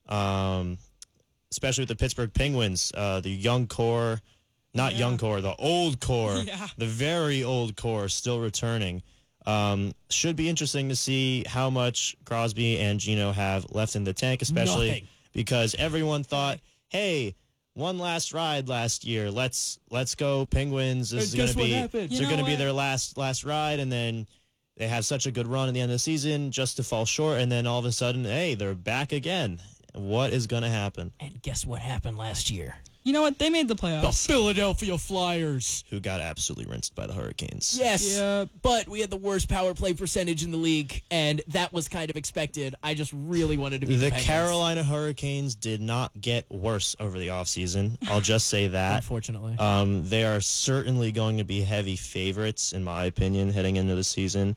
Especially with the Pittsburgh Penguins, the young core, young core, the old core, the very old core still returning. Should be interesting to see how much Crosby and Gino have left in the tank, especially because everyone thought, hey, one last ride last year. Let's go Penguins. This is going to be their last ride, and then they have such a good run at the end of the season just to fall short, and then all of a sudden, hey, they're back again. What is going to happen? And guess what happened last year? You know what? They made the playoffs. The Philadelphia Flyers. Who got absolutely rinsed by the Hurricanes. Yes, but we had the worst power play percentage in the league, and that was kind of expected. I just really wanted to be the Penguins. Carolina Hurricanes did not get worse over the offseason. I'll just say that. Unfortunately. They are certainly going to be heavy favorites, in my opinion, heading into the season.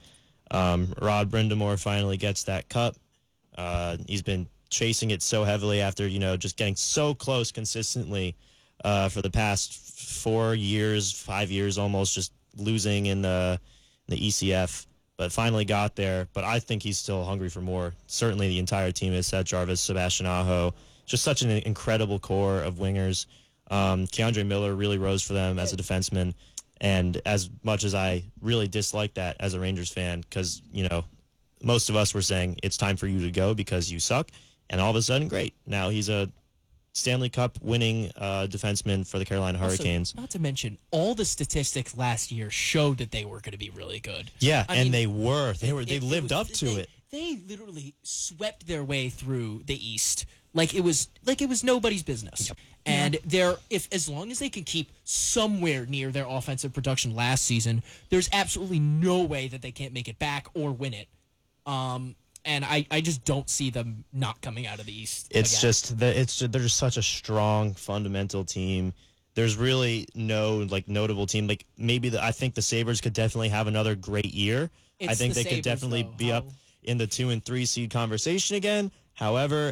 Rod Brind'Amour finally gets that cup. He's been chasing it so heavily after, just getting so close consistently for the past 5 years almost, just losing in the ECF, but finally got there. But I think he's still hungry for more. Certainly the entire team is. Seth Jarvis, Sebastian Aho, just such an incredible core of wingers. Keandre Miller really rose for them as a defenseman. And as much as I really dislike that as a Rangers fan, because, most of us were saying it's time for you to go because you suck. And all of a sudden, great. Now he's a Stanley Cup winning defenseman for the Carolina Hurricanes. Also, not to mention, all the statistics last year showed that they were going to be really good. Yeah, I mean, they were. They lived up to it. They literally swept their way through the East like it was nobody's business. Yep. And as long as they can keep somewhere near their offensive production last season, there's absolutely no way that they can't make it back or win it. And I just don't see them not coming out of the East. They're just such a strong fundamental team. There's really no notable team. I think the Sabres could definitely have another great year. I think they could definitely be up in the 2 and 3 seed conversation again. However,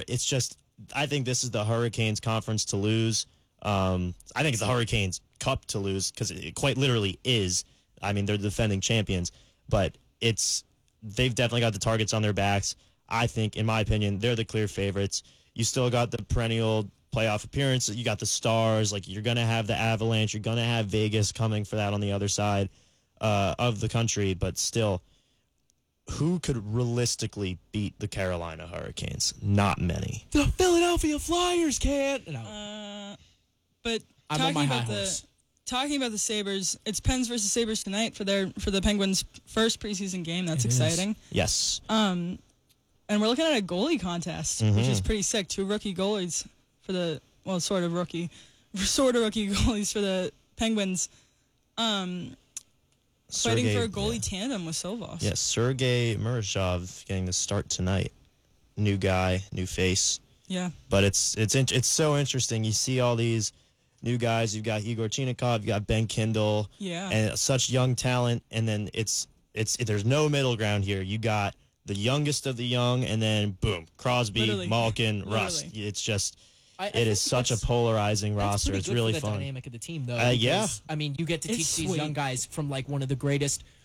I think this is the Hurricanes conference to lose. I think it's the Hurricanes Cup to lose because it quite literally is. I mean, they're the defending champions, but they've definitely got the targets on their backs. I think, in my opinion, they're the clear favorites. You still got the perennial playoff appearance. You got the Stars. You're going to have the Avalanche. You're going to have Vegas coming for that on the other side of the country. But still, who could realistically beat the Carolina Hurricanes? Not many. The Philadelphia Flyers can't. No. But I'm on my high horse. Talking about the Sabres, it's Pens versus Sabres tonight for the Penguins' first preseason game. That's exciting. Yes. And we're looking at a goalie contest, which is pretty sick. 2 rookie goalies sort of rookie goalies for the Penguins. Fighting for a goalie tandem with Silvos. Yes, Sergei Murashov getting the start tonight. New guy, new face. Yeah. But it's so interesting. You see all these new guys. You've got Igor Chinikov, you got Ben Kindle, Yeah. and such young talent. And then there's no middle ground here. You got the youngest of the young, and then boom, Crosby, Literally. Malkin, Rust. It's just it is such a polarizing roster. It's really for the fun. dynamic of the team, though. Yeah. because, I mean, you get to teach these young guys from like one of the greatest